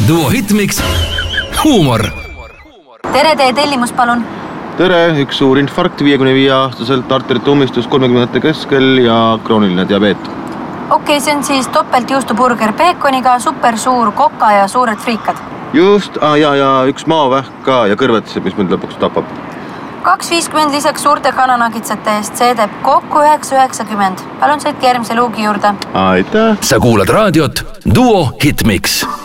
Duo Hitmix. Huumor. Tere, teie tellimus, palun. Tere, üks suur infarkt 55-aastaselt, arterite ummistus 30 keskel ja krooniline diabeet. Okei, see on siis topeltjuustuburger peekoniga, super suur koka ja suured friikad. Just, ja üks maavähk ka ja kõrvetised, mis mind lõpuks tapab. 2,50 lisaks suurte kananagitsate eest, see teeb kokku 9,90. Palun sõitke järgmise luugi juurde. Aitäh! Sa kuulad raadiot Duo Hitmix.